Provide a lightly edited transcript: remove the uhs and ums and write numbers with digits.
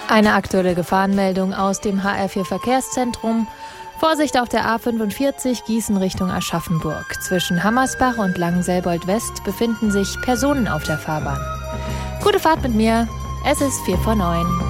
Eine aktuelle Gefahrenmeldung aus dem HR4 Verkehrszentrum. Vorsicht auf der A45 Gießen Richtung Aschaffenburg. Zwischen Hammersbach und Langenselbold West befinden sich Personen auf der Fahrbahn. Gute Fahrt mit mir. Es ist 8:45.